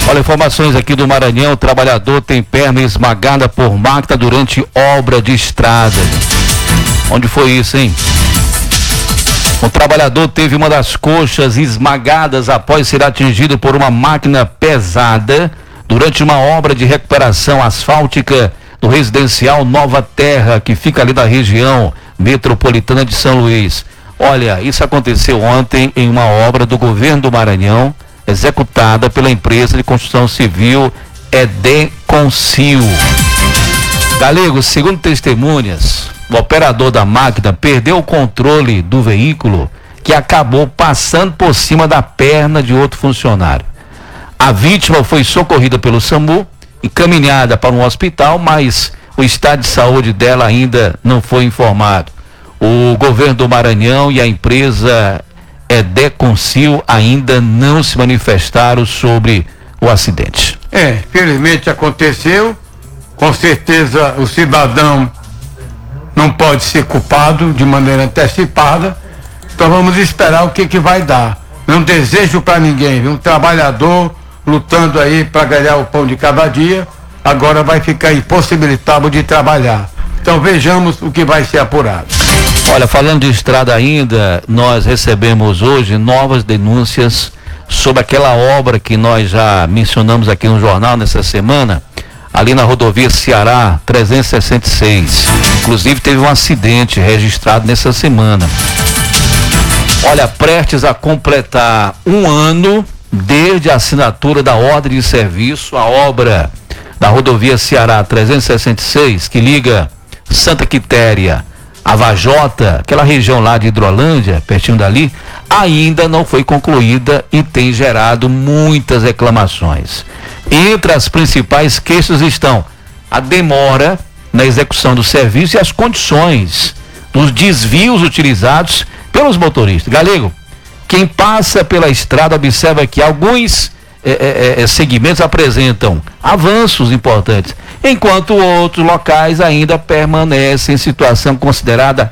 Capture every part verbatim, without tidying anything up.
Olha, informações aqui do Maranhão. O trabalhador tem perna esmagada por máquina durante obra de estrada. Onde foi isso, hein? O trabalhador teve uma das coxas esmagadas após ser atingido por uma máquina pesada durante uma obra de recuperação asfáltica do residencial Nova Terra, que fica ali na região metropolitana de São Luís. Olha, isso aconteceu ontem em uma obra do governo do Maranhão, executada pela empresa de construção civil Edeconcil. Galego, segundo testemunhas, o operador da máquina perdeu o controle do veículo, que acabou passando por cima da perna de outro funcionário. A vítima foi socorrida pelo SAMU, encaminhada para um hospital, mas o estado de saúde dela ainda não foi informado. O governo do Maranhão e a empresa Edeconcil ainda não se manifestaram sobre o acidente. É, felizmente aconteceu. Com certeza o cidadão não pode ser culpado de maneira antecipada. Então vamos esperar o que que vai dar. Não desejo para ninguém, viu? Um trabalhador lutando aí para ganhar o pão de cada dia, agora vai ficar impossibilitado de trabalhar. Então vejamos o que vai ser apurado. Olha, falando de estrada ainda, nós recebemos hoje novas denúncias sobre aquela obra que nós já mencionamos aqui no jornal nessa semana, ali na rodovia Ceará trezentos e sessenta e seis. Inclusive teve um acidente registrado nessa semana. Olha, prestes a completar um ano desde a assinatura da ordem de serviço, a obra da rodovia Ceará trezentos e sessenta e seis, que liga Santa Quitéria a Vajota, aquela região lá de Hidrolândia, pertinho dali, ainda não foi concluída e tem gerado muitas reclamações. Entre as principais queixas estão a demora na execução do serviço e as condições dos desvios utilizados pelos motoristas. Galego, quem passa pela estrada observa que alguns é, é, é, segmentos apresentam avanços importantes, enquanto outros locais ainda permanecem em situação considerada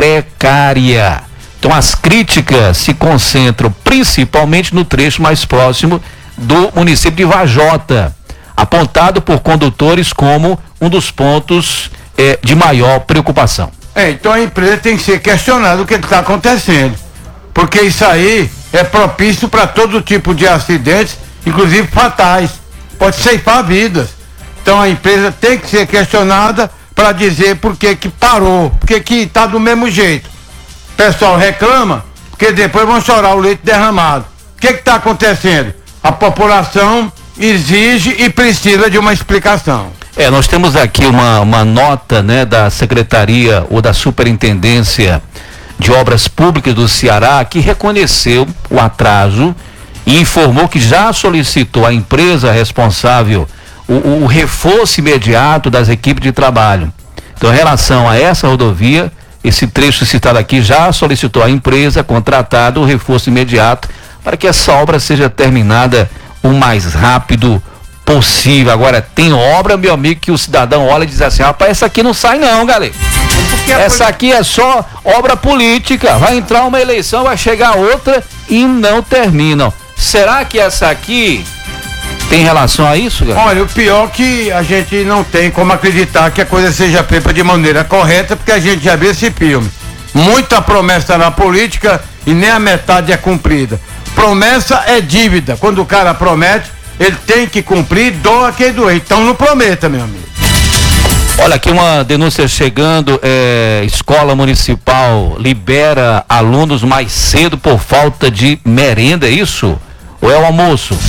precária. Então as críticas se concentram principalmente no trecho mais próximo do município de Vajota, apontado por condutores como um dos pontos eh, de maior preocupação. É, então a empresa tem que ser questionada o que está acontecendo, porque isso aí é propício para todo tipo de acidentes, inclusive fatais, pode ceifar vidas. Então a empresa tem que ser questionada para dizer por que que parou, por que que está do mesmo jeito. O pessoal reclama, porque depois vão chorar o leite derramado. O que que está acontecendo? A população exige e precisa de uma explicação. É, nós temos aqui uma, uma nota, né, da Secretaria ou da Superintendência de Obras Públicas do Ceará, que reconheceu o atraso e informou que já solicitou à empresa responsável o, o reforço imediato das equipes de trabalho. Então, em relação a essa rodovia, esse trecho citado aqui já solicitou à empresa contratada o reforço imediato para que essa obra seja terminada o mais rápido possível. Agora, tem obra, meu amigo, que o cidadão olha e diz assim: rapaz, essa aqui não sai não, galera. Essa aqui é só obra política. Vai entrar uma eleição, vai chegar outra e não terminam. Será que essa aqui tem relação a isso, galera? Olha, o pior é que a gente não tem como acreditar que a coisa seja feita de maneira correta, porque a gente já viu esse filme. Muita promessa na política e nem a metade é cumprida. Promessa é dívida. Quando o cara promete, ele tem que cumprir, doa quem doer. Então não prometa, meu amigo. Olha, aqui uma denúncia chegando, é, escola municipal libera alunos mais cedo por falta de merenda, é isso? Ou é o almoço?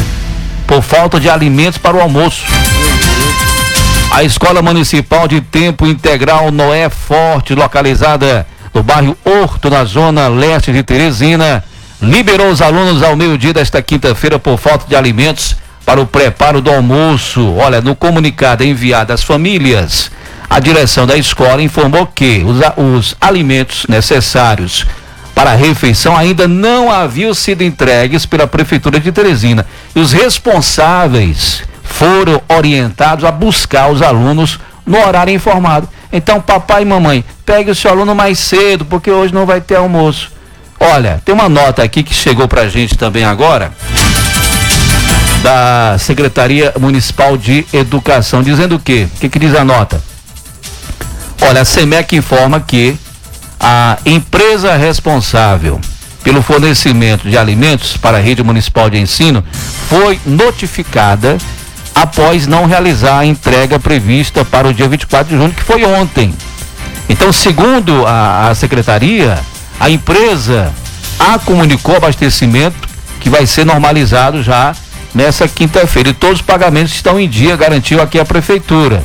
Por falta de alimentos para o almoço. A escola municipal de tempo integral Noé Forte, localizada no bairro Horto, na zona leste de Teresina, liberou os alunos ao meio-dia desta quinta-feira por falta de alimentos para o preparo do almoço. Olha, no comunicado enviado às famílias, a direção da escola informou que os, os alimentos necessários para a refeição ainda não haviam sido entregues pela Prefeitura de Teresina. E os responsáveis foram orientados a buscar os alunos no horário informado. Então, papai e mamãe, pegue o seu aluno mais cedo, porque hoje não vai ter almoço. Olha, tem uma nota aqui que chegou pra gente também agora, da Secretaria Municipal de Educação, dizendo o quê? O que que diz a nota? Olha, a SEMEC informa que a empresa responsável pelo fornecimento de alimentos para a rede municipal de ensino foi notificada após não realizar a entrega prevista para o dia vinte e quatro de junho, que foi ontem. Então, segundo a, a secretaria, a empresa a comunicou o abastecimento que vai ser normalizado já nessa quinta-feira, e todos os pagamentos estão em dia, garantiu aqui a prefeitura.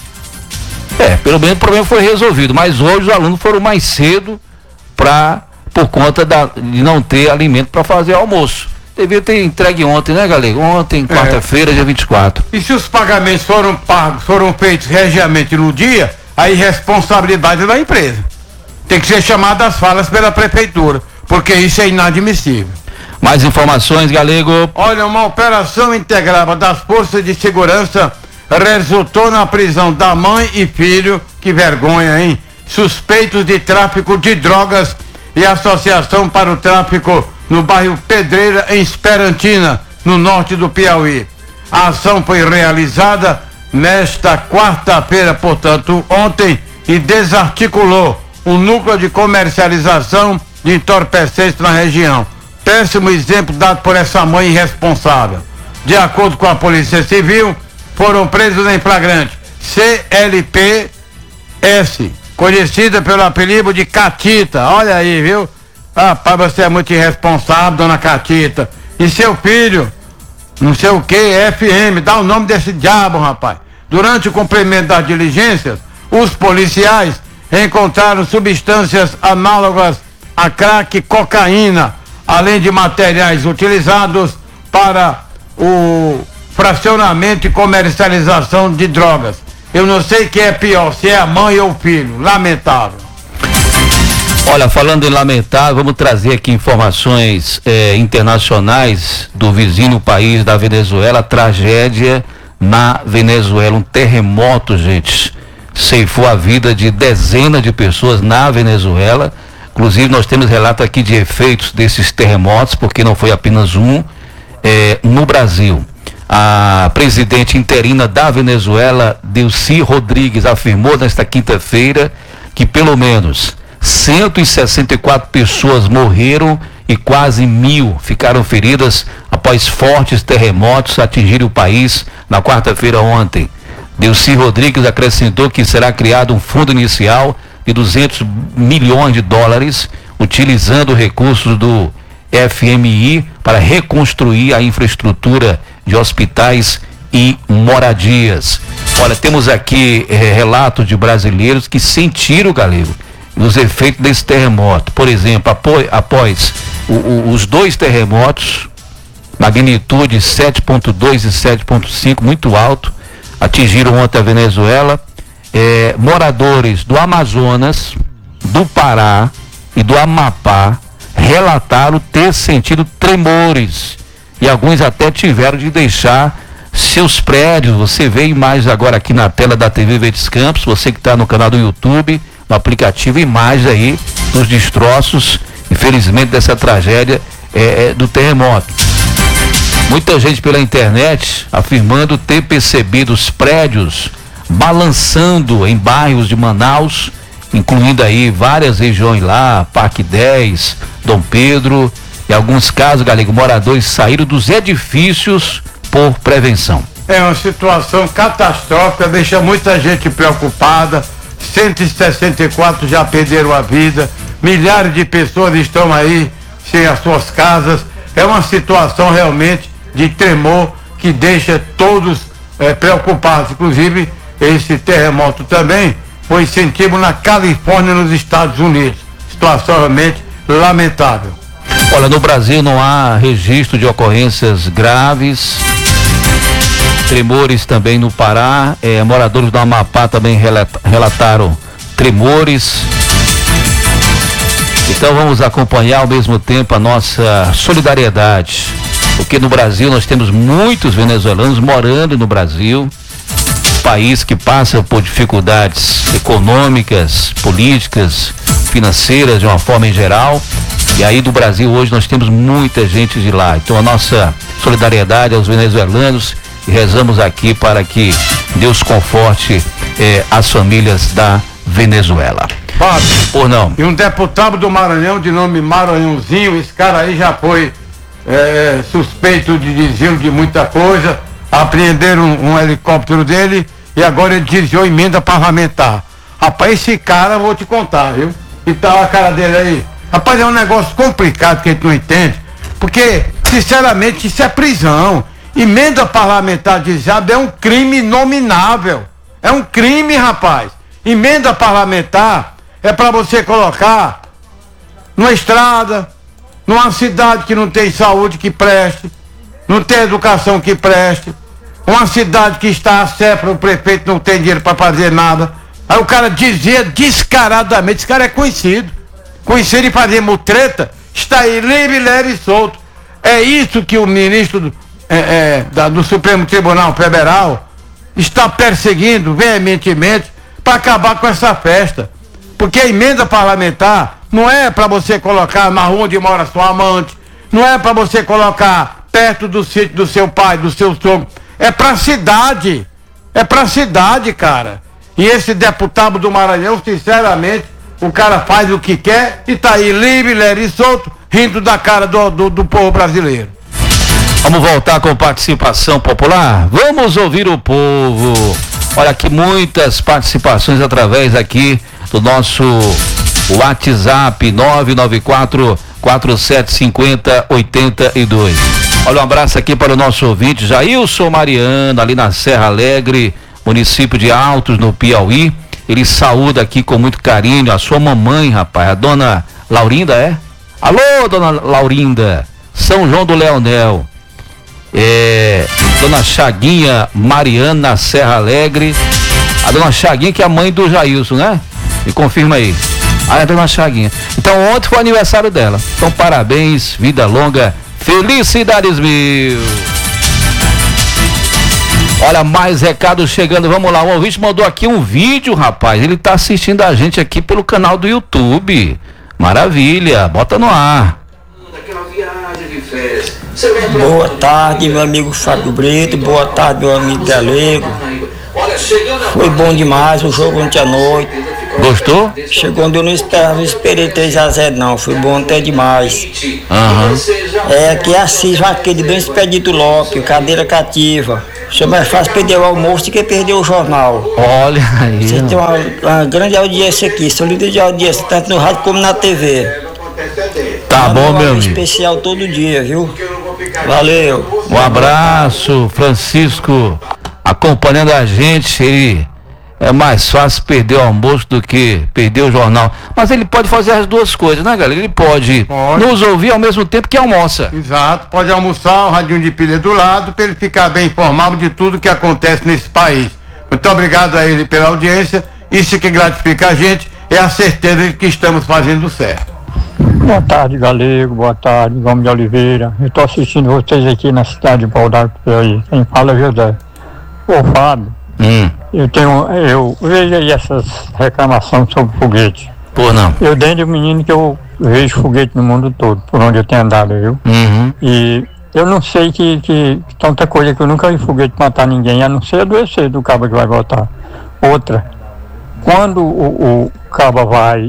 É, pelo menos o problema foi resolvido, mas hoje os alunos foram mais cedo para por conta da, de não ter alimento para fazer almoço. Devia ter entregue ontem, né, galera? Ontem, quarta-feira, é. dia vinte e quatro. E se os pagamentos foram pagos, foram feitos regiamente no dia, aí responsabilidade da empresa. Tem que ser chamada às falas pela prefeitura, porque isso é inadmissível. Mais informações, Galego? Olha, uma operação integrada das forças de segurança resultou na prisão da mãe e filho, que vergonha, hein? Suspeitos de tráfico de drogas e associação para o tráfico no bairro Pedreira, em Esperantina, no norte do Piauí. A ação foi realizada nesta quarta-feira, portanto, ontem, e desarticulou um núcleo de comercialização de entorpecentes na região. Péssimo exemplo dado por essa mãe irresponsável. De acordo com a Polícia Civil, foram presos em flagrante C L P S, conhecida pelo apelido de Catita. Olha aí, viu? Rapaz, você é muito irresponsável, dona Catita. E seu filho, não sei o que, F M, dá o nome desse diabo, rapaz. Durante o cumprimento das diligências, os policiais encontraram substâncias análogas a crack e cocaína, além de materiais utilizados para o fracionamento e comercialização de drogas. Eu não sei quem é pior, se é a mãe ou o filho. Lamentável. Olha, falando em lamentável, vamos trazer aqui informações eh, internacionais do vizinho país da Venezuela. Tragédia na Venezuela, um terremoto, gente, ceifou a vida de dezenas de pessoas na Venezuela. Inclusive, nós temos relato aqui de efeitos desses terremotos, porque não foi apenas um, eh, no Brasil. A presidente interina da Venezuela, Delcy Rodrigues, afirmou nesta quinta-feira que pelo menos cento e sessenta e quatro pessoas morreram e quase mil ficaram feridas após fortes terremotos atingirem o país na quarta-feira ontem. Delcy Rodrigues acrescentou que será criado um fundo inicial de duzentos milhões de dólares, utilizando recursos do F M I para reconstruir a infraestrutura de hospitais e moradias. Olha, temos aqui eh, relatos de brasileiros que sentiram, Galego, os efeitos desse terremoto. Por exemplo, após, após o, o, os dois terremotos, magnitude sete ponto dois e sete ponto cinco, muito alto, atingiram ontem a Venezuela. Eh, moradores do Amazonas, do Pará e do Amapá relataram ter sentido tremores, e alguns até tiveram de deixar seus prédios. Você vê imagens agora aqui na tela da T V Verdes Campos, você que está no canal do YouTube, no aplicativo, imagens aí dos destroços, infelizmente, dessa tragédia é, é, do terremoto. Muita gente pela internet afirmando ter percebido os prédios balançando em bairros de Manaus, incluindo aí várias regiões lá, Parque dez, Dom Pedro. Em alguns casos, Galego, moradores saíram dos edifícios por prevenção. É uma situação catastrófica, deixa muita gente preocupada. cento e sessenta e quatro já perderam a vida, milhares de pessoas estão aí sem as suas casas. É uma situação realmente de tremor que deixa todos é, preocupados. Inclusive, esse terremoto também foi sentido na Califórnia, nos Estados Unidos. Situação realmente lamentável. Olha, no Brasil não há registro de ocorrências graves. Tremores também no Pará. Eh, moradores do Amapá também relata, relataram tremores. Então vamos acompanhar ao mesmo tempo a nossa solidariedade, porque no Brasil nós temos muitos venezuelanos morando no Brasil, país que passa por dificuldades econômicas, políticas, financeiras de uma forma em geral. E aí do Brasil hoje nós temos muita gente de lá. Então a nossa solidariedade aos venezuelanos e rezamos aqui para que Deus conforte eh, as famílias da Venezuela. Fábio, por não. E um deputado do Maranhão de nome Maranhãozinho, esse cara aí já foi é, suspeito de desvio de muita coisa, apreenderam um, um helicóptero dele e agora ele desviou emenda parlamentar. Rapaz, esse cara, vou te contar, viu? E tá a cara dele aí. Rapaz, é um negócio complicado que a gente não entende, porque, sinceramente, isso é prisão. Emenda parlamentar de desviado é um crime inominável. É um crime, rapaz. Emenda parlamentar é para você colocar numa estrada, numa cidade que não tem saúde que preste, não tem educação que preste, uma cidade que está a séfora, o prefeito não tem dinheiro para fazer nada. Aí o cara dizia descaradamente, esse cara é conhecido, conhecido em fazer mutreta, está aí livre, leve e solto. É isso que o ministro do, é, é, da, do Supremo Tribunal Federal está perseguindo veementemente para acabar com essa festa. Porque a emenda parlamentar não é para você colocar na rua onde mora sua amante, não é para você colocar perto do sítio do seu pai, do seu sogro, é para a cidade, é para a cidade, cara. E esse deputado do Maranhão, sinceramente, o cara faz o que quer e tá aí livre, leve e solto, rindo da cara do, do, do povo brasileiro. Vamos voltar com participação popular? Vamos ouvir o povo. Olha aqui, muitas participações através aqui do nosso WhatsApp nove nove quatro, quatro sete cinco zero, oito dois. Olha, um abraço aqui para o nosso ouvinte Jailson Mariano, ali na Serra Alegre, município de Altos, no Piauí. Ele saúda aqui com muito carinho a sua mamãe, rapaz, a dona Laurinda, é? Alô, dona Laurinda, São João do Leonel. É, dona Chaguinha Mariana, Serra Alegre. A dona Chaguinha que é a mãe do Jailson, né? Me confirma aí. Ah, é a dona Chaguinha. Então ontem foi o aniversário dela. Então parabéns, vida longa, felicidades mil. Olha, mais recados chegando, vamos lá. O ouvinte mandou aqui um vídeo, rapaz. Ele tá assistindo a gente aqui pelo canal do YouTube. Maravilha, bota no ar. Boa tarde, meu amigo Fábio Brito. Boa tarde, meu amigo Galego. Foi bom demais o jogo ontem à noite. Gostou? Chegou onde eu não esperava, não esperei três a zero não. Foi bom até demais. Uhum. É aqui é Assis Vaqueiro de Dom Expedito Lopes, cadeira cativa. Isso é mais fácil perder o almoço do que perder o jornal. Olha aí. Você tem uma, uma grande audiência aqui, são líderes de audiência, tanto no rádio como na T V. Tá bom, meu amigo. Especial todo dia, viu? Valeu. Um abraço, Francisco, acompanhando a gente. Ele é mais fácil perder o almoço do que perder o jornal. Mas ele pode fazer as duas coisas, né, galera? Ele pode, pode. nos ouvir ao mesmo tempo que almoça. Exato, pode almoçar, o radinho de pilha do lado, para ele ficar bem informado de tudo que acontece nesse país. Muito obrigado a ele pela audiência. Isso que gratifica a gente é a certeza de que estamos fazendo certo. Boa tarde, Galego. Boa tarde, Gomes de Oliveira. Eu estou assistindo vocês aqui na cidade de Pau d'Arco. Quem fala é José. Ô, Fábio, hum. eu tenho, eu vejo aí essas reclamações sobre foguete. Pô, não. Eu desde o menino que eu vejo foguete no mundo todo, por onde eu tenho andado, viu? Uhum. E eu não sei que, que tanta coisa que eu nunca vi foguete matar ninguém, a não ser adoecer do cabo que vai voltar. Outra, quando o, o cabo vai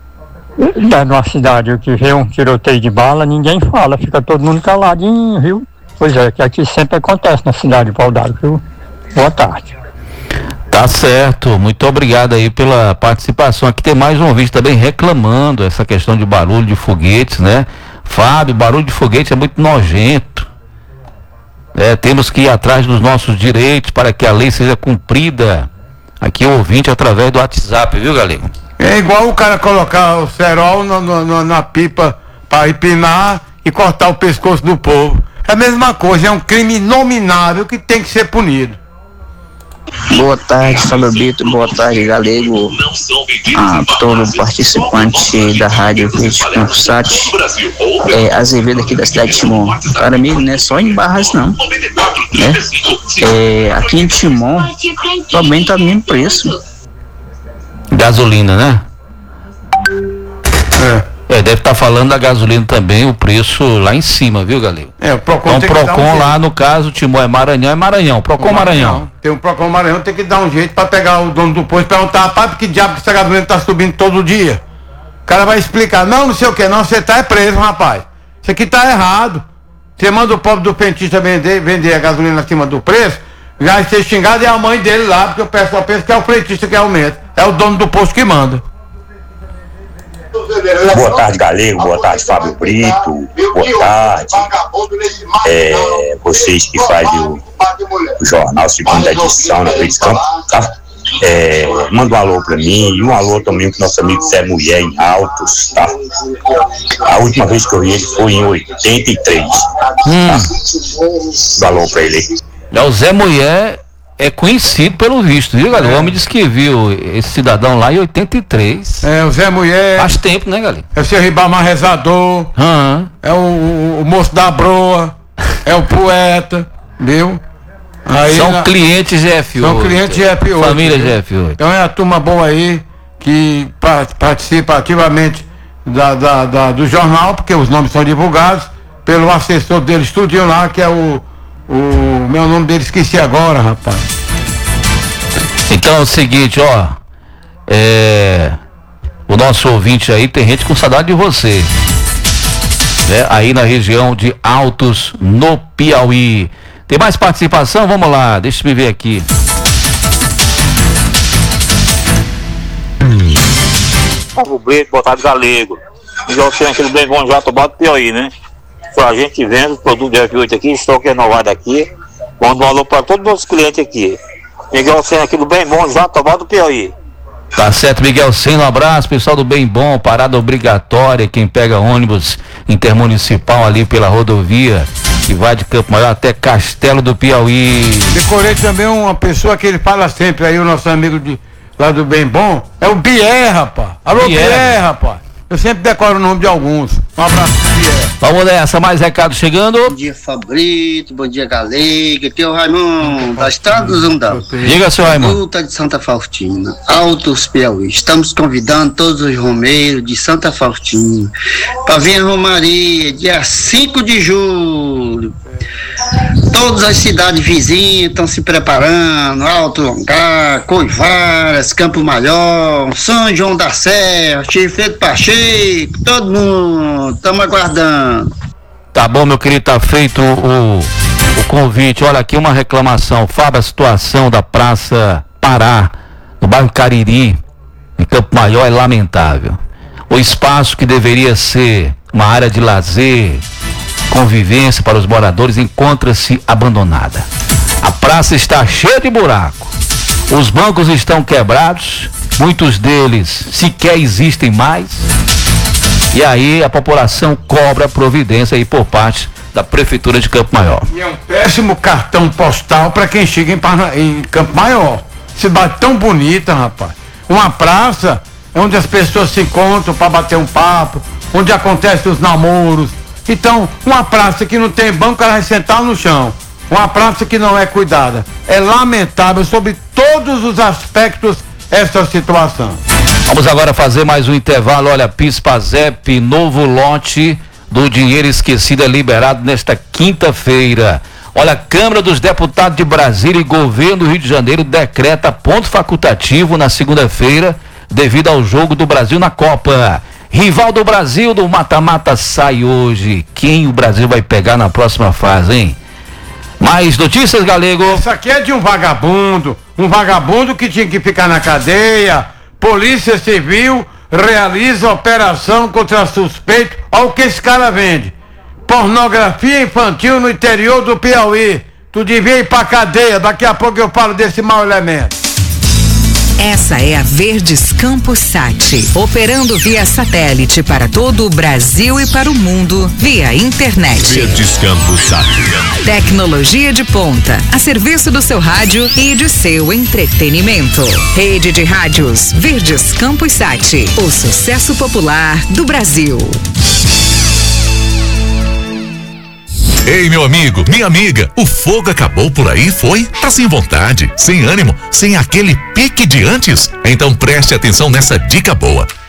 numa cidade que vê um tiroteio de bala, ninguém fala, fica todo mundo caladinho, viu? Pois é, que aqui sempre acontece na cidade de Pau d'Arco, viu? Boa tarde. Tá certo, muito obrigado aí pela participação. Aqui tem mais um ouvinte também reclamando essa questão de barulho de foguetes, né? Fábio, barulho de foguete é muito nojento. É, temos que ir atrás dos nossos direitos para que a lei seja cumprida. Aqui o ouvinte através do WhatsApp, viu, Galego? É igual o cara colocar o cerol no, no, no, na pipa para empinar e cortar o pescoço do povo. É a mesma coisa, é um crime inominável que tem que ser punido. Boa tarde, Fábio Brito, boa tarde, Galego, a todo participante da Rádio Verde Campusat, é, Azevedo aqui da cidade de Timon. Cara, amigo, não é só em Barras não, né? É, aqui em Timon também tá no mesmo preço. Gasolina, né? É, deve estar tá falando da gasolina também, o preço lá em cima, viu, Galego? É, o Procon então, tem Procon que dar um lá, jeito. no caso, o Timó é Maranhão, é Maranhão, Procon O Maranhão. Maranhão. Tem um Procon Maranhão, tem que dar um jeito para pegar o dono do posto e perguntar, rapaz, por que diabo que essa gasolina tá subindo todo dia? O cara vai explicar, não, não sei o que, não, você tá é preso, rapaz. Isso aqui tá errado. Você manda o pobre do pentista vender, vender a gasolina acima do preço, vai ser xingado é a mãe dele lá, porque o pessoal pensa que é o frentista que aumenta. É o dono do posto que manda. Boa tarde, Galego. Boa tarde, Fábio Brito. Boa tarde. É, vocês que fazem o, o jornal segunda edição na Rede Campo, tá? É, manda um alô pra mim e um alô também pro nosso amigo Zé Mulher em Altos, tá? A última vez que eu vi ele foi em oitenta e três. Hum. Tá? Um alô pra ele aí. É, o Zé Mulher é conhecido pelo visto, viu, galera? É. O homem disse que viu esse cidadão lá em oitenta e três. É, o Zé Mulher. Faz tempo, né, galera? É o seu Ribamar Rezador. Aham. É o, o, o moço da broa. É o poeta. Viu? Aí São na- clientes G F oito. São clientes G F oito. Família viu? G F oito. Então é a turma boa aí que pa- participa ativamente da, da, da- do jornal, porque os nomes são divulgados pelo assessor deles, tudinho lá, que é o. O meu nome dele esqueci agora, rapaz. Então é o seguinte, ó. É. O nosso ouvinte aí tem gente com saudade de você. Né? Aí na região de Altos, no Piauí. Tem mais participação? Vamos lá, deixa eu ver aqui. Fábio Brito, boa tarde, Galego. E você aquele bem bom Jatobá do Piauí, né? Foi a gente que vende o produto de F oito aqui, estoque renovado aqui. Manda um alô para todos os nossos clientes aqui. Miguel Senna aqui do Bem Bom Jatobá do Piauí. Tá certo, Miguel Senna, um abraço, pessoal do Bem Bom, parada obrigatória, quem pega ônibus intermunicipal ali pela rodovia, que vai de Campo Maior até Castelo do Piauí. Decorei também uma pessoa que ele fala sempre aí, o nosso amigo de, lá do Bem Bom, é o Bier, rapaz. Alô, Bier. Bier, rapaz. Eu sempre decoro o nome de alguns. Um abraço pro Bier. Vamos nessa, mais recado chegando. Bom dia, Fabrito, bom dia, Galega, aqui é o Raimundo, da Estrada do Zundão. Diga, seu Raimundo. Luta de Santa Faustina, Altos Piauí. Estamos convidando todos os romeiros de Santa Faustina para vir a Romaria, dia cinco de julho. Todas as cidades vizinhas estão se preparando, Alto Longar, Coivaras, Campo Maior, São João da Serra, Chifredo Pacheco, todo mundo, estamos aguardando. Tá bom, meu querido, tá feito o, o convite. Olha aqui uma reclamação. Fábio, a situação da Praça Pará, no bairro Cariri, em Campo Maior, é lamentável. O espaço que deveria ser uma área de lazer, convivência para os moradores, encontra-se abandonada. A praça está cheia de buraco. Os bancos estão quebrados, muitos deles sequer existem mais. E aí a população cobra providência aí por parte da Prefeitura de Campo Maior. E é um péssimo cartão postal para quem chega em, Parna- em Campo Maior. Cidade tão bonita, rapaz. Uma praça é onde as pessoas se encontram para bater um papo, onde acontecem os namoros. Então, uma praça que não tem banco, ela vai sentar no chão. Uma praça que não é cuidada. É lamentável sobre todos os aspectos essa situação. Vamos agora fazer mais um intervalo. Olha, Pispazep, novo lote do dinheiro esquecido é liberado nesta quinta-feira. Olha, Câmara dos Deputados de Brasília e Governo do Rio de Janeiro decreta ponto facultativo na segunda-feira devido ao jogo do Brasil na Copa. Rival do Brasil do mata-mata sai hoje. Quem o Brasil vai pegar na próxima fase, hein? Mais notícias, Galego? Isso aqui é de um vagabundo, um vagabundo que tinha que ficar na cadeia. Polícia Civil realiza operação contra suspeito. Olha o que esse cara vende. Pornografia infantil no interior do Piauí. Tu devia ir pra cadeia, daqui a pouco eu falo desse mau elemento. Essa é a Verdes Campos Sat, operando via satélite para todo o Brasil e para o mundo via internet. Verdes Campos Sat. Tecnologia de ponta, a serviço do seu rádio e de seu entretenimento. Rede de rádios Verdes Campos Sat, o sucesso popular do Brasil. Ei, meu amigo, minha amiga, o fogo acabou por aí, foi? Tá sem vontade, sem ânimo, sem aquele pique de antes? Então preste atenção nessa dica boa.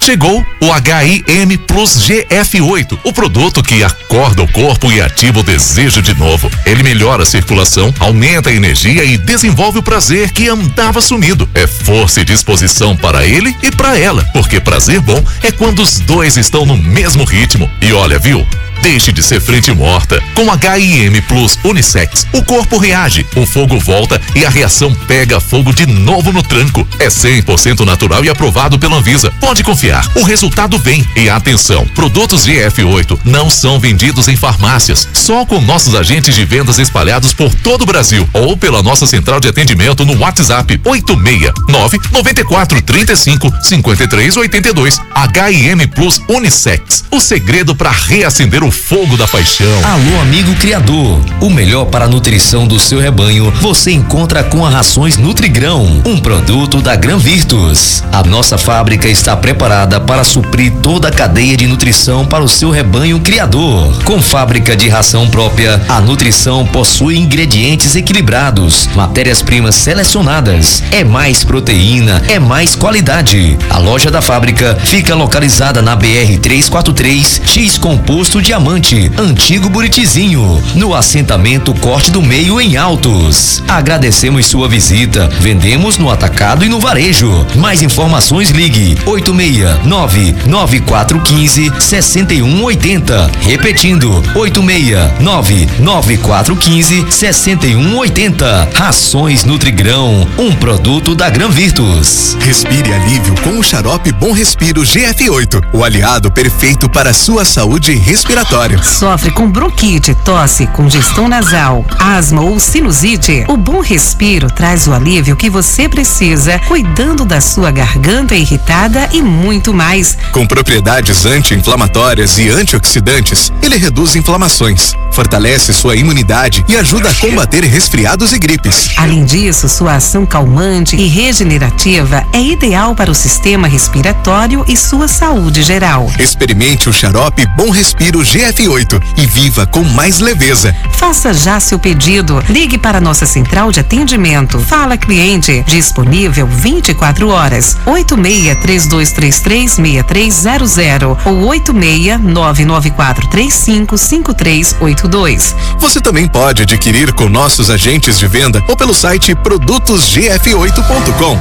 Chegou o H I M Plus G F oito, o produto que acorda o corpo e ativa o desejo de novo. Ele melhora a circulação, aumenta a energia e desenvolve o prazer que andava sumido. É força e disposição para ele e para ela, porque prazer bom é quando os dois estão no mesmo ritmo. E olha, viu? Deixe de ser frente morta. Com H I M Plus Unissex, o corpo reage, o fogo volta e a reação pega fogo de novo no tranco. É cem por cento natural e aprovado pela Anvisa. Pode confiar, o resultado vem. E atenção, produtos G F oito não são vendidos em farmácias, só com nossos agentes de vendas espalhados por todo o Brasil ou pela nossa central de atendimento no WhatsApp oito seis nove nove quatro três cinco cinco três oito dois. H I M Plus Unissex, o segredo para reacender o fogo da paixão. Alô, amigo criador, o melhor para a nutrição do seu rebanho você encontra com a Rações Nutrigrão, um produto da Gran Virtus. A nossa fábrica está preparada para suprir toda a cadeia de nutrição para o seu rebanho criador. Com fábrica de ração própria, a nutrição possui ingredientes equilibrados, matérias-primas selecionadas, é mais proteína, é mais qualidade. A loja da fábrica fica localizada na B R trezentos e quarenta e três, X Composto Diamante, Antigo Buritizinho, no assentamento Corte do Meio em Altos. Agradecemos sua visita. Vendemos no atacado e no varejo. Mais informações, ligue oito seis nove nove quatro um cinco seis um oito zero. Repetindo, oito seis nove nove quatro um cinco seis um oito zero. Rações Nutrigrão, um produto da Gran Virtus. Respire alívio com o xarope Bom Respiro G F oito, o aliado perfeito para a sua saúde respiratória. Sofre com bronquite, tosse, congestão nasal, asma ou sinusite? O Bom Respiro traz o alívio que você precisa, cuidando da sua garganta irritada e muito mais. Com propriedades anti-inflamatórias e antioxidantes, ele reduz inflamações, fortalece sua imunidade e ajuda a combater resfriados e gripes. Além disso, sua ação calmante e regenerativa é ideal para o sistema respiratório e sua saúde geral. Experimente o xarope Bom Respiro G F oito e viva com mais leveza. Faça já seu pedido. Ligue para nossa central de atendimento. Fala cliente, disponível vinte e quatro horas. oito seis três dois três três seis três zero zero ou oito seis nove nove quatro três cinco cinco três oito dois. Você também pode adquirir com nossos agentes de venda ou pelo site produtos g f oito ponto com.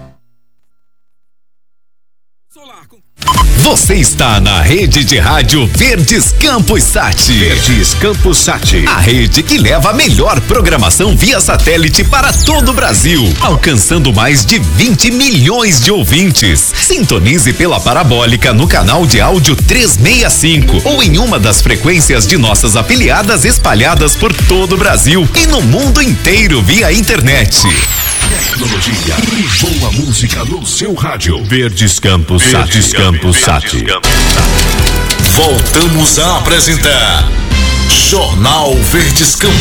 Você está na rede de rádio Verdes Campos Sat. Verdes Campos Sat. A rede que leva a melhor programação via satélite para todo o Brasil, alcançando mais de vinte milhões de ouvintes. Sintonize pela parabólica no canal de áudio trezentos e sessenta e cinco ou em uma das frequências de nossas afiliadas espalhadas por todo o Brasil e no mundo inteiro via internet. Tecnologia e boa música no seu rádio. Verdes Campos Sat. Verdes Campos Sat. Voltamos a apresentar Jornal Verdes Campos.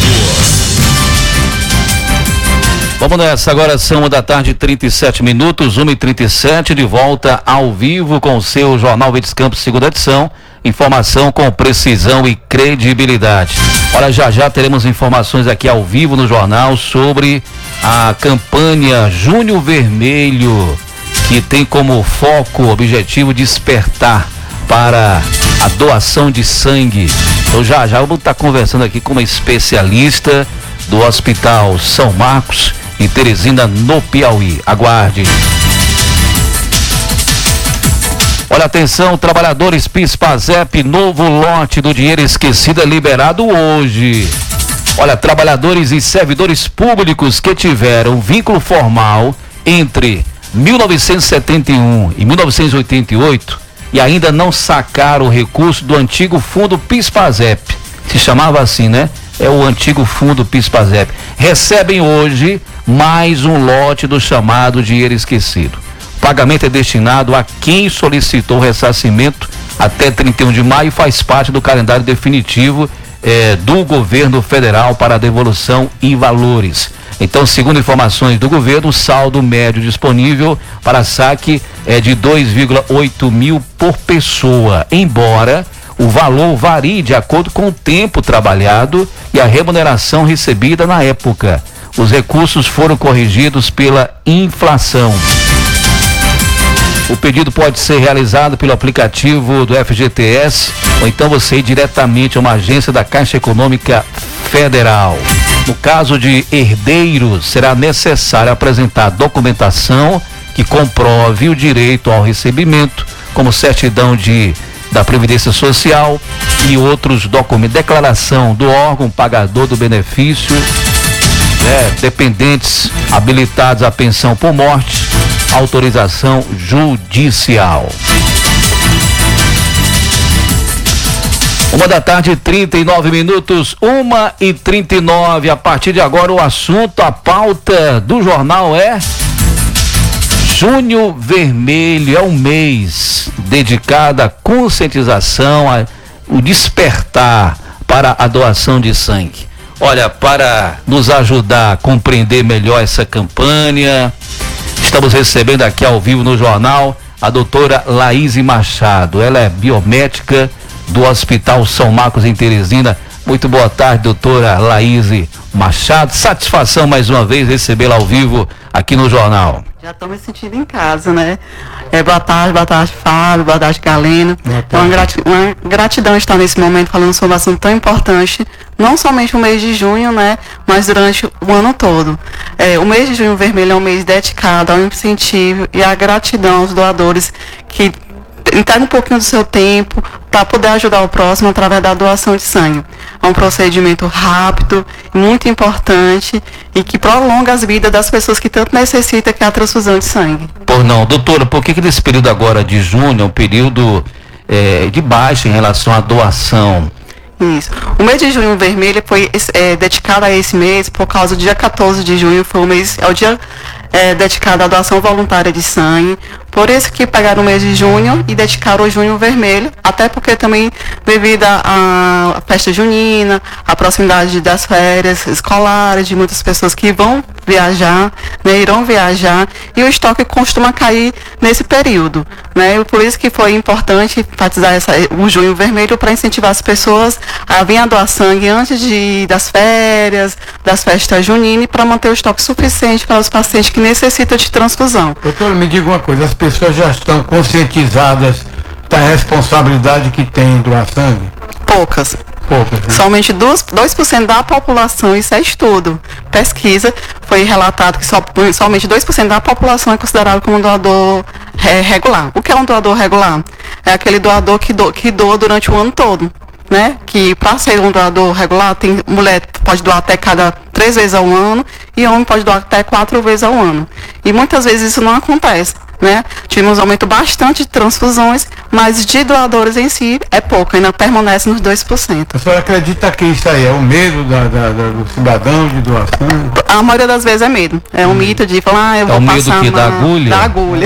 Vamos nessa, agora são uma da tarde, trinta e sete minutos, uma e trinta e sete, de volta ao vivo com o seu Jornal Verdes Campos, segunda edição. Informação com precisão e credibilidade. Olha, já já teremos informações aqui ao vivo no jornal sobre a campanha Junho Vermelho, que tem como foco, objetivo, despertar para a doação de sangue. Então já já eu vou estar conversando aqui com uma especialista do Hospital São Marcos, em Teresina, no Piauí. Aguarde. Olha, atenção, trabalhadores PIS/PASEP, novo lote do dinheiro esquecido é liberado hoje. Olha, trabalhadores e servidores públicos que tiveram vínculo formal entre mil novecentos e setenta e um e mil novecentos e oitenta e oito e ainda não sacaram o recurso do antigo fundo PIS/PASEP, se chamava assim, né? É o antigo fundo PIS/PASEP. Recebem hoje mais um lote do chamado dinheiro esquecido. O pagamento é destinado a quem solicitou o ressarcimento até trinta e um de maio e faz parte do calendário definitivo eh, do governo federal para a devolução em valores. Então, segundo informações do governo, o saldo médio disponível para saque é de dois vírgula oito mil por pessoa, embora o valor varie de acordo com o tempo trabalhado e a remuneração recebida na época. Os recursos foram corrigidos pela inflação. O pedido pode ser realizado pelo aplicativo do F G T S ou então você ir diretamente a uma agência da Caixa Econômica Federal. No caso de herdeiros, será necessário apresentar documentação que comprove o direito ao recebimento, como certidão de, da Previdência Social e outros documentos, declaração do órgão pagador do benefício, né, dependentes habilitados à pensão por morte, autorização judicial. Uma da tarde, trinta e nove minutos, uma e trinta e nove. A partir de agora, o assunto, a pauta do jornal é Junho Vermelho. É um mês dedicado à conscientização, a, o despertar para a doação de sangue. Olha, para nos ajudar a compreender melhor essa campanha, estamos recebendo aqui ao vivo no jornal a doutora Laíse Machado. Ela é biomédica do Hospital São Marcos em Teresina. Muito boa tarde, doutora Laíse Machado. Satisfação mais uma vez recebê-la ao vivo aqui no jornal. Já estou me sentindo em casa, né? É, boa tarde, boa tarde, Fábio, boa tarde, Galena. Boa tarde. É uma, grati uma gratidão estar nesse momento falando sobre um assunto tão importante, não somente no mês de junho, né? Mas durante o ano todo. É, o mês de junho vermelho é um mês dedicado ao incentivo e à gratidão aos doadores que entrega um pouquinho do seu tempo para poder ajudar o próximo através da doação de sangue. É um procedimento rápido, muito importante e que prolonga as vidas das pessoas que tanto necessitam, que é a transfusão de sangue. Por não, doutora, por que que nesse período agora de junho é um período é, de baixa em relação à doação? Isso. O mês de junho vermelho foi é, dedicado a esse mês por causa do dia quatorze de junho, foi o mês, é o dia é, dedicado à doação voluntária de sangue. Por isso que pegaram o mês de junho e dedicaram o junho vermelho, até porque também devido à festa junina, a proximidade das férias escolares, de muitas pessoas que vão viajar, né, irão viajar, e o estoque costuma cair nesse período, né? Por isso que foi importante enfatizar essa, o junho vermelho para incentivar as pessoas a vir a doar sangue antes de, das férias, das festas juninas, para manter o estoque suficiente para os pacientes que necessitam de transfusão. Doutor, me diga uma coisa, as pessoas já estão conscientizadas da responsabilidade que tem em doar sangue? Poucas. Poucas, né? Somente dois por cento da população, isso é estudo. Pesquisa, foi relatado que só, somente dois por cento da população é considerado como doador é, regular. O que é um doador regular? É aquele doador que, do, que doa durante o ano todo, né? Que para ser um doador regular, tem mulher pode doar até cada três vezes ao ano e homem pode doar até quatro vezes ao ano. E muitas vezes isso não acontece, né? Tivemos um aumento bastante de transfusões, mas de doadores em si é pouco, ainda permanece nos dois por cento. A senhora acredita que isso aí é o medo da, da, da, do cidadão de doação? A maioria das vezes é medo. É um hum. mito de falar, ah, eu é vou o passar medo que uma... da agulha? Da agulha.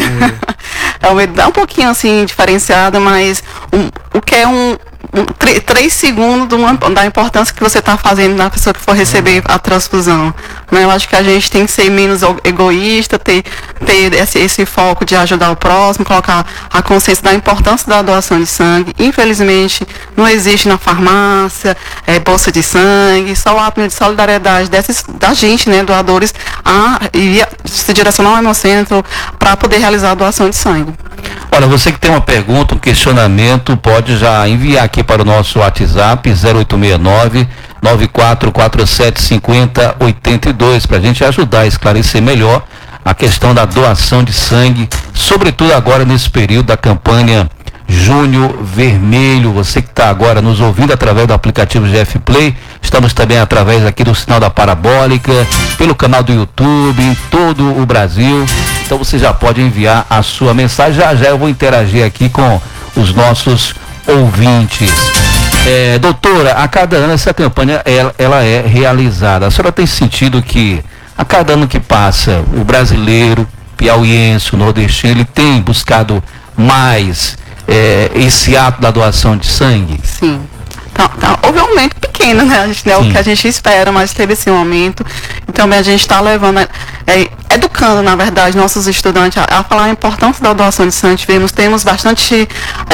É um medo, é um pouquinho assim, diferenciado, mas um, o que é um... Um, três segundos de uma, da importância que você está fazendo na pessoa que for receber a transfusão, né? Eu acho que a gente tem que ser menos egoísta, ter, ter esse, esse foco de ajudar o próximo, colocar a consciência da importância da doação de sangue. Infelizmente, não existe na farmácia é, bolsa de sangue, só o ato de solidariedade desses, da gente, né, doadores, a, a se direcionar ao Hemocentro para poder realizar a doação de sangue. Olha, você que tem uma pergunta, um questionamento, pode já enviar aqui para o nosso WhatsApp zero oito seis nove, nove quatro quatro sete, cinco zero oito dois para a gente ajudar a esclarecer melhor a questão da doação de sangue, sobretudo agora nesse período da campanha Junho Vermelho. Você que está agora nos ouvindo através do aplicativo G F Play, estamos também através aqui do sinal da Parabólica, pelo canal do YouTube, em todo o Brasil. Então você já pode enviar a sua mensagem. Já já eu vou interagir aqui com os nossos ouvintes. É, doutora, a cada ano essa campanha ela, ela é realizada. A senhora tem sentido que a cada ano que passa, o brasileiro, piauiense, o nordestino, ele tem buscado mais é, esse ato da doação de sangue? Sim. Tá, tá, houve um aumento pequeno, né? A gente, né, o que a gente espera, mas teve esse aumento. Então a gente está levando, é, educando, na verdade, nossos estudantes a, a falar a importância da doação de sangue. Tivemos, temos bastante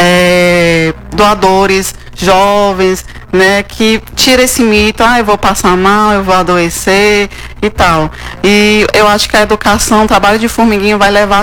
é, doadores jovens, né, que tira esse mito, ah, eu vou passar mal, eu vou adoecer e tal. E eu acho que a educação, o trabalho de formiguinho vai levar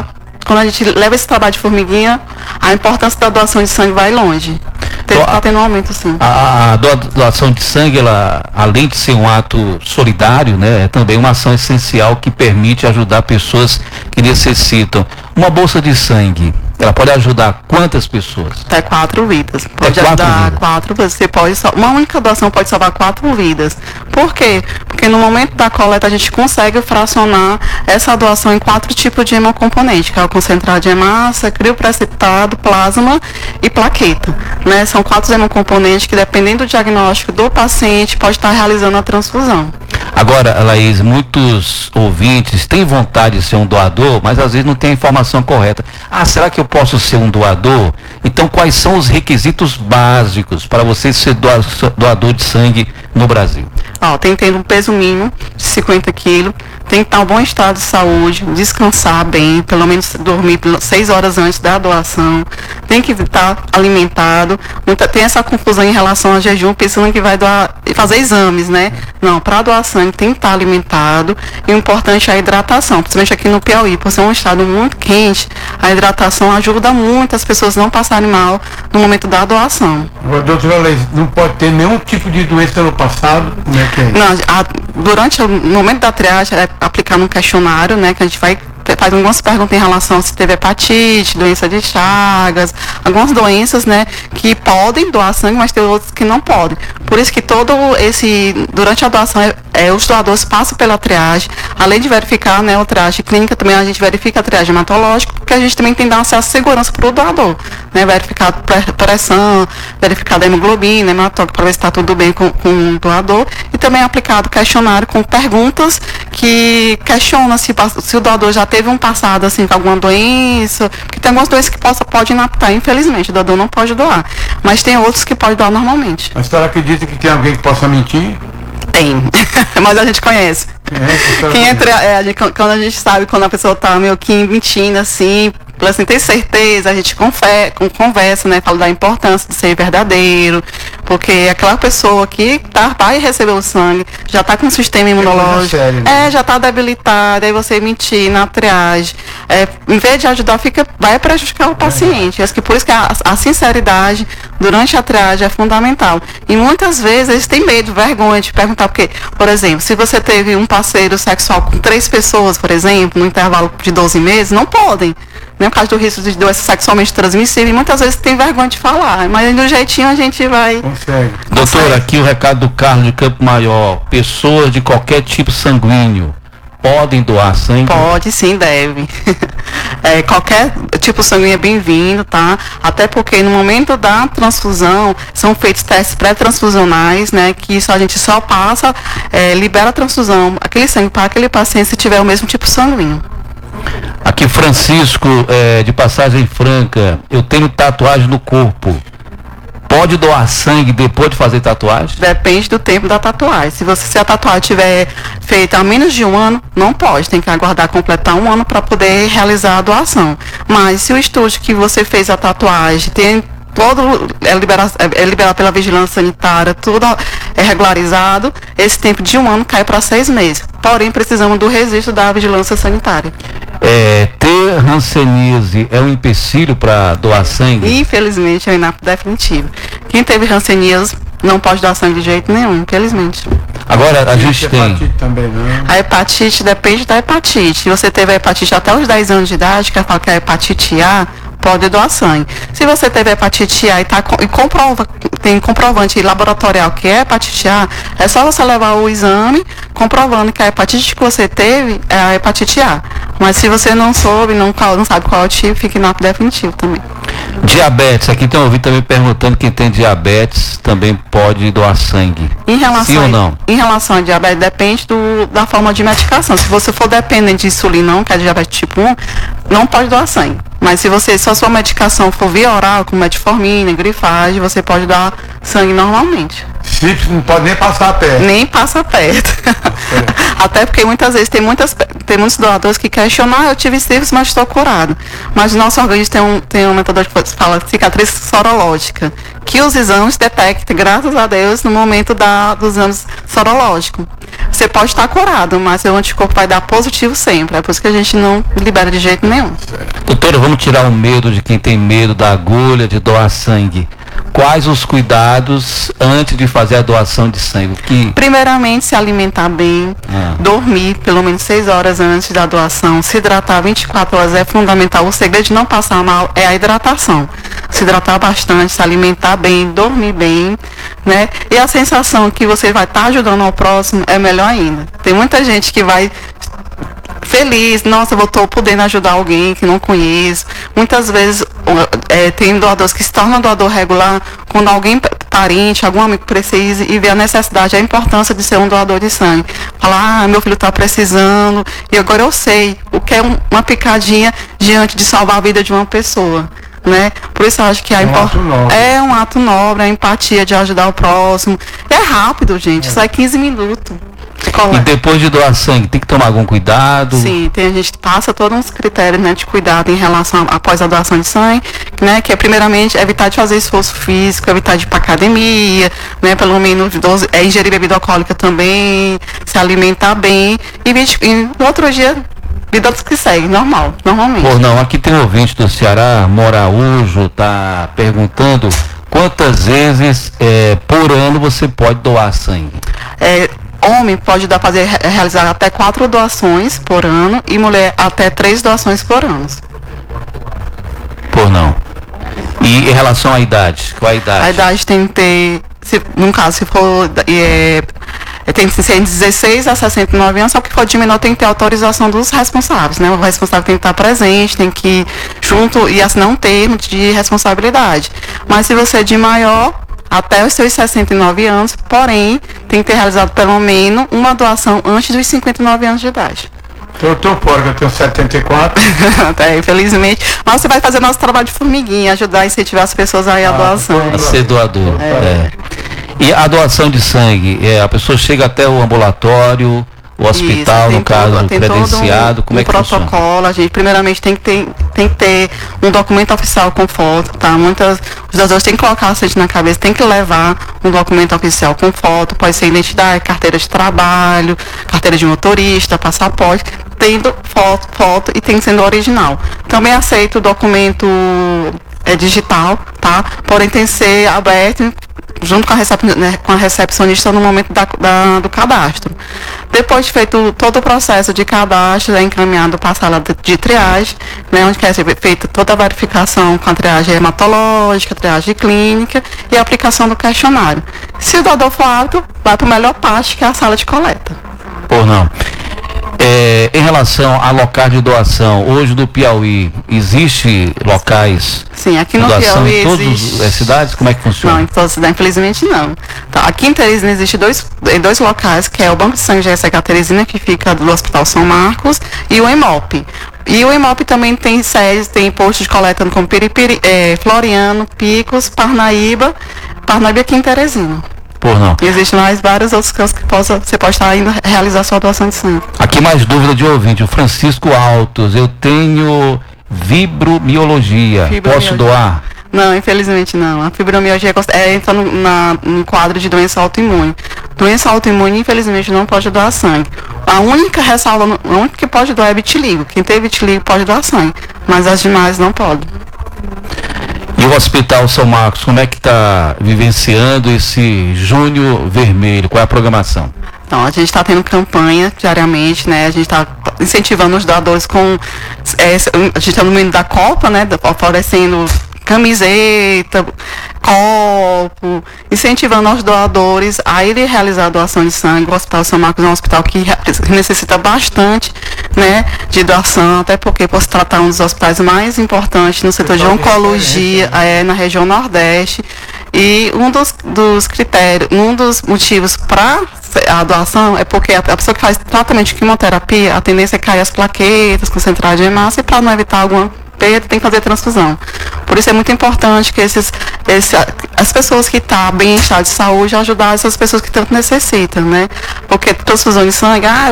quando a gente leva esse trabalho de formiguinha, a importância da doação de sangue vai longe. Está tendo um aumento, sim. A, a doação de sangue, ela, além de ser um ato solidário, né, é também uma ação essencial que permite ajudar pessoas que necessitam. Uma bolsa de sangue, ela pode ajudar quantas pessoas? Até quatro vidas. Pode Até quatro ajudar vidas. quatro vidas. Você pode, uma única doação pode salvar quatro vidas. Por quê? Porque no momento da coleta a gente consegue fracionar essa doação em quatro tipos de hemocomponente, que é o concentrado de hemácia, crioprecipitado, plasma e plaqueta. Né? São quatro hemocomponentes que, dependendo do diagnóstico do paciente, pode estar realizando a transfusão. Agora, Laís, muitos ouvintes têm vontade de ser um doador, mas às vezes não tem a informação correta. Ah, será que eu posso ser um doador? Então, quais são os requisitos básicos para você ser doador de sangue no Brasil? Ó, tem que ter um peso mínimo de cinquenta quilos, tem que estar em bom estado de saúde, descansar bem, pelo menos dormir seis horas antes da doação, tem que estar alimentado. Muita, tem essa confusão em relação ao jejum, pensando que vai doar, fazer exames, né? Não, para doar sangue tem que estar alimentado, e o importante é a hidratação, principalmente aqui no Piauí, por ser um estado muito quente, a hidratação ajuda muito as pessoas não passarem mal no momento da doação. Doutora Laís, não pode ter nenhum tipo de doença no passado, né? Que é Não, a, durante o momento da triagem é aplicar um questionário, né, que a gente vai faz algumas perguntas em relação a se teve hepatite, doença de Chagas, algumas doenças, né, que podem doar sangue, mas tem outras que não podem. Por isso que todo esse, durante a doação, é, é, os doadores passam pela triagem, além de verificar, né, a triagem clínica, também a gente verifica a triagem hematológica, porque a gente também tem que dar acesso à segurança para o doador, né, verificar a pressão, verificar a hemoglobina, hematócrito, para ver se está tudo bem com, com o doador, e também é aplicado questionário com perguntas que questionam se, se o doador já teve um passado assim com alguma doença, porque tem algumas doenças que possa, pode inaptar, infelizmente, o doador não pode doar, mas tem outros que pode doar normalmente. A senhora acredita que tem alguém que possa mentir? Tem, mas a gente conhece. É, Quem entra, é, a gente, quando a gente sabe quando a pessoa tá meio que mentindo assim, assim, tem certeza, a gente confe, conversa, né, fala da importância de ser verdadeiro, porque aquela pessoa que tá, vai receber o sangue, já tá com um sistema imunológico, é, sério, né? é já tá debilitado, aí você mentir na triagem, é, em vez de ajudar, fica, vai prejudicar o paciente. Acho que por isso que a, a sinceridade durante a triagem é fundamental. E muitas vezes eles têm medo, vergonha de perguntar, porque, por exemplo, se você teve um parceiro sexual com três pessoas, por exemplo, no intervalo de doze meses, não podem. Né, por causa do risco de doença sexualmente transmissível, e muitas vezes tem vergonha de falar, mas do jeitinho a gente vai. Consegue. Doutor, aqui o recado do Carlos de Campo Maior: pessoas de qualquer tipo sanguíneo podem doar sangue? Pode, sim, deve. É, qualquer tipo sanguíneo é bem-vindo, tá? Até porque no momento da transfusão são feitos testes pré-transfusionais, né? Que isso a gente só passa, é, libera a transfusão, aquele sangue para aquele paciente se tiver o mesmo tipo sanguíneo. Aqui Francisco, é, de Passagem Franca: eu tenho tatuagem no corpo, pode doar sangue depois de fazer tatuagem? Depende do tempo da tatuagem. Se você se a tatuagem tiver feita há menos de um ano, não pode, tem que aguardar completar um ano para poder realizar a doação. Mas se o estúdio que você fez a tatuagem tem todo é liberado, é liberado pela vigilância sanitária, tudo é regularizado, esse tempo de um ano cai para seis meses. Porém, precisamos do registro da vigilância sanitária. É, ter hanseníase é um empecilho para doar sangue? Infelizmente, é inapto definitivo. Quem teve hanseníase não pode doar sangue de jeito nenhum, infelizmente. Agora, a gente tem... Hepatite também, né? A hepatite depende da hepatite. Se você teve a hepatite até os dez anos de idade, que fala que é a hepatite A, pode doar sangue. Se você teve hepatite A e, tá, e comprova, tem comprovante laboratorial que é hepatite A, é só você levar o exame comprovando que a hepatite que você teve é a hepatite A. Mas se você não soube, não, não sabe qual é o tipo, fica inapto definitivo também. Diabetes, aqui tem um ouvido também perguntando: quem tem diabetes também pode doar sangue? Em relação Sim ou não? Em relação a diabetes, depende do, da forma de medicação. Se você for dependente de insulina, que é diabetes tipo um, não pode doar sangue. Mas se você, se a sua medicação for via oral, como metformina, grifagem, você pode doar sangue normalmente. Sim, não pode nem passar perto. Nem passa perto. Até porque muitas vezes tem, muitas, tem muitos doadores que questionam: ah, eu tive sífilis, mas estou curado. Mas o nosso organismo tem um, tem uma metodologia que fala cicatriz sorológica, que os exames detectem, graças a Deus, no momento da, dos exames sorológicos. Você pode estar curado, mas seu anticorpo vai dar positivo sempre. É por isso que a gente não libera de jeito nenhum. Doutora, vamos tirar o medo de quem tem medo da agulha, de doar sangue. Quais os cuidados antes de fazer a doação de sangue? Que... Primeiramente, se alimentar bem, ah. dormir pelo menos seis horas antes da doação, se hidratar vinte e quatro horas é fundamental. O segredo de não passar mal é a hidratação. Se hidratar bastante, se alimentar bem, dormir bem, né? E a sensação que você vai estar tá ajudando ao próximo é melhor ainda. Tem muita gente que vai feliz, nossa, eu estou podendo ajudar alguém que não conheço. Muitas vezes é, tem doadores que se tornam doador regular quando alguém parente, algum amigo precisa e vê a necessidade, a importância de ser um doador de sangue. Falar, ah, meu filho está precisando e agora eu sei o que é um, uma picadinha diante de salvar a vida de uma pessoa. Né? Por isso eu acho que a é, um import... é um ato nobre, a empatia de ajudar o próximo. É rápido, gente, é. Só é quinze minutos. E depois de doar sangue, tem que tomar algum cuidado? Sim, tem, a gente passa todos uns critérios, né, de cuidado em relação a, após a doação de sangue, né, que é primeiramente evitar de fazer esforço físico, evitar de ir para academia, né, pelo menos doze, é, ingerir bebida alcoólica também, se alimentar bem e, e no outro dia vida que segue, normal, normalmente. Pô, não, aqui tem um ouvinte do Ceará, Moraújo, tá perguntando quantas vezes é, por ano você pode doar sangue? É, homem pode dar, fazer, realizar até quatro doações por ano e mulher até três doações por ano. Por não. E em relação à idade, qual a idade? A idade tem que ter, se, no caso, se for... É, tem que ser de dezesseis a sessenta e nove anos, só que for de menor tem que ter autorização dos responsáveis, né? O responsável tem que estar presente, tem que ir junto e assinar um termo de responsabilidade. Mas se você é de maior, até os seus sessenta e nove anos, porém, tem que ter realizado pelo menos uma doação antes dos cinquenta e nove anos de idade. Eu tô fora, eu tenho setenta e quatro. É, infelizmente. Mas você vai fazer nosso trabalho de formiguinha, ajudar a incentivar as pessoas aí a ah, doação. A ser doador. É. É. E a doação de sangue, é, a pessoa chega até o ambulatório, o hospital, isso, no caso, todo, credenciado, um, como um é que protocolo, funciona? A gente primeiramente tem que ter, tem que ter um documento oficial com foto, tá? Muitas, os doadores têm que colocar a gente na cabeça, tem que levar um documento oficial com foto, pode ser identidade, carteira de trabalho, carteira de motorista, passaporte, tendo foto, foto e tem que ser original. Também aceito o documento é, digital, tá? Porém tem que ser aberto junto com a, recep, né, com a recepcionista no momento da, da, do cadastro. Depois de feito todo o processo de cadastro, é encaminhado para a sala de, de triagem, né, onde quer ser feita toda a verificação com a triagem hematológica, a triagem clínica e a aplicação do questionário. Se o doador for apto, vai para a melhor parte, que é a sala de coleta. Por não. É, em relação a locais de doação, hoje do Piauí, existe locais Sim, aqui de no doação Piauí em todas existe... as cidades? Como é que funciona? Não, em todas as cidades, infelizmente não. Tá, aqui em Teresina existe dois, dois locais, que é o Banco de Sangue G S H Teresina, que fica do Hospital São Marcos, e o EMOP. E o EMOP também tem sedes, tem postos de coleta como Piripiri, é, Floriano, Picos, Parnaíba, Parnaíba aqui em Teresina. Por não. E existem mais vários outros casos que possa, você pode estar indo realizar sua doação de sangue. Aqui mais dúvida de ouvinte, o Francisco Altos, eu tenho fibromialgia, posso doar? Não, infelizmente não. A fibromialgia é, entra no, na, no quadro de doença autoimune. Doença autoimune, infelizmente, não pode doar sangue. A única ressalva, a única que pode doar é vitiligo. Quem tem vitiligo pode doar sangue, mas as demais não podem. E o Hospital São Marcos, como é que está vivenciando esse Junho Vermelho? Qual é a programação? Então, a gente está tendo campanha diariamente, né? A gente está incentivando os doadores com... É, a gente está no meio da Copa, né? Oferecendo camiseta, copo, incentivando os doadores a irem realizar a doação de sangue. O Hospital São Marcos é um hospital que necessita bastante, né, de doação, até porque por se tratar um dos hospitais mais importantes no setor de oncologia é, na região Nordeste. E um dos, dos critérios, um dos motivos para a doação é porque a, a pessoa que faz tratamento de quimioterapia, a tendência é cair as plaquetas concentradas em massa, e para não evitar alguma perda, tem que fazer transfusão. Por isso é muito importante que esses, esse, as pessoas que estão bem em estado de saúde ajudar essas pessoas que tanto necessitam, né? Porque transfusão de sangue, ah,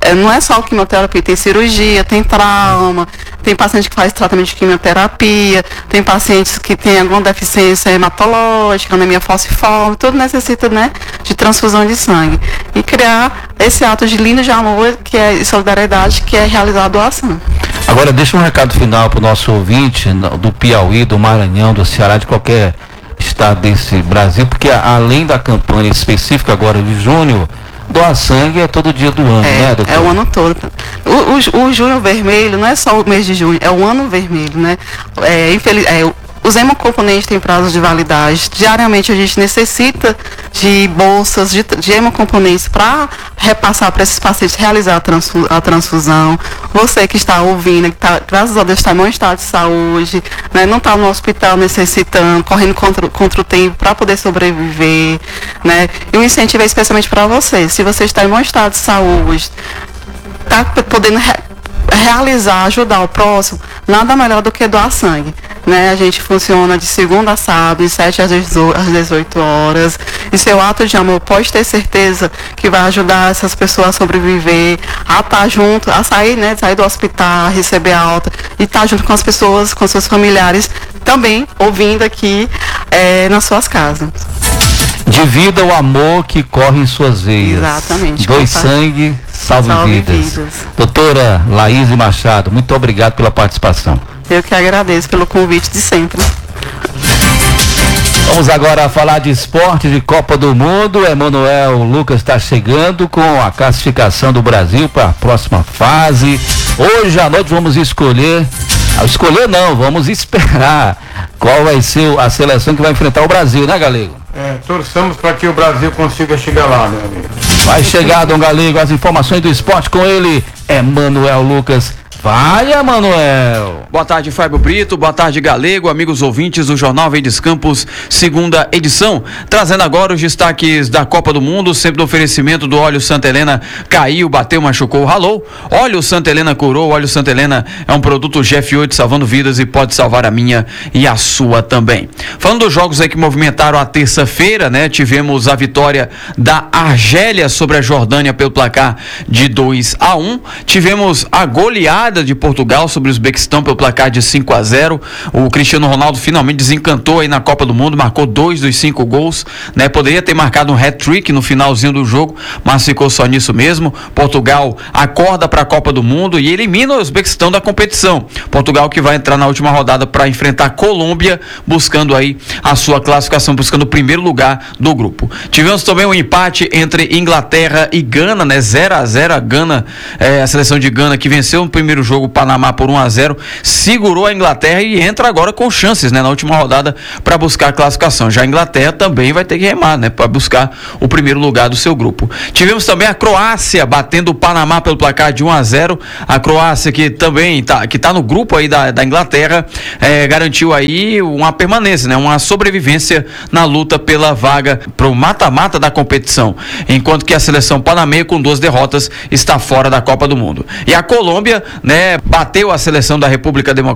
é, não é só quimioterapia, tem cirurgia, tem trauma, tem paciente que faz tratamento de quimioterapia, tem pacientes que tem alguma deficiência hematológica, anemia falciforme, tudo necessita, né, de transfusão de sangue. E criar esse ato de lindo de amor, que é solidariedade, que é realizar a doação. Agora, deixa um recado final para o nosso ouvinte do Piauí, do Maranhão, do Ceará, de qualquer estado desse Brasil, porque além da campanha específica agora de junho, doar sangue é todo dia do ano, é, né, doutor? É o ano todo. O, o, o junho vermelho não é só o mês de junho, é o ano vermelho, né? É, infeliz, é, os hemocomponentes têm prazos de validade. Diariamente a gente necessita de bolsas de, de hemocomponentes para repassar para esses pacientes realizar a, transfu, a transfusão. Você que está ouvindo, que tá, graças a Deus está em bom estado de saúde, né, não está no hospital necessitando, correndo contra, contra o tempo para poder sobreviver, né? E o incentivo é especialmente para você. Se você está em bom estado de saúde, está podendo re, realizar, ajudar o próximo, nada melhor do que doar sangue. Né? A gente funciona de segunda a sábado, de sete às dezoito horas. E seu ato de amor pode ter certeza que vai ajudar essas pessoas a sobreviver, a estar junto, a sair, né? Sair do hospital, receber alta e estar junto com as pessoas, com seus familiares, também ouvindo aqui é, nas suas casas. Divida o amor que corre em suas veias. Exatamente. Doe sangue, salve, salve vidas. vidas. Doutora Laís Machado, muito obrigado pela participação. Eu que agradeço pelo convite de sempre. Vamos agora falar de esporte, de Copa do Mundo. Emanuel Lucas está chegando com a classificação do Brasil para a próxima fase. Hoje à noite vamos escolher, escolher não, vamos esperar qual vai ser a seleção que vai enfrentar o Brasil, né, Galego? É, torçamos para que o Brasil consiga chegar lá, meu amigo. Vai chegar, Dom Galego, as informações do esporte com ele, Emanuel Lucas. Vai, Emanuel. Boa tarde, Fábio Brito. Boa tarde, Galego, amigos ouvintes do Jornal Verdes Campos, segunda edição. Trazendo agora os destaques da Copa do Mundo, sempre do oferecimento do óleo Santa Helena. Caiu, bateu, machucou, ralou. Óleo Santa Helena curou. Óleo Santa Helena é um produto G F oito salvando vidas e pode salvar a minha e a sua também. Falando dos jogos aí que movimentaram a terça-feira, né? Tivemos a vitória da Argélia sobre a Jordânia pelo placar de dois a um. Tivemos a goleada de Portugal sobre o Uzbequistão pelo placar de cinco a zero. O Cristiano Ronaldo finalmente desencantou aí na Copa do Mundo, marcou dois dos cinco gols, né? Poderia ter marcado um hat-trick no finalzinho do jogo, mas ficou só nisso mesmo. Portugal acorda para a Copa do Mundo e elimina o Uzbequistão da competição. Portugal que vai entrar na última rodada para enfrentar a Colômbia, buscando aí a sua classificação, buscando o primeiro lugar do grupo. Tivemos também um empate entre Inglaterra e Gana, né? zero a zero. A Gana, é, a seleção de Gana que venceu no primeiro jogo o Panamá por um a zero, segurou a Inglaterra e entra agora com chances, né, na última rodada para buscar a classificação. Já a Inglaterra também vai ter que remar, né, para buscar o primeiro lugar do seu grupo. Tivemos também a Croácia batendo o Panamá pelo placar de um a zero. A Croácia que também tá, que tá no grupo aí da, da Inglaterra, é, garantiu aí uma permanência, né, uma sobrevivência na luta pela vaga pro mata-mata da competição, enquanto que a seleção panameia com duas derrotas está fora da Copa do Mundo. E a Colômbia, né, bateu a seleção da República Democrática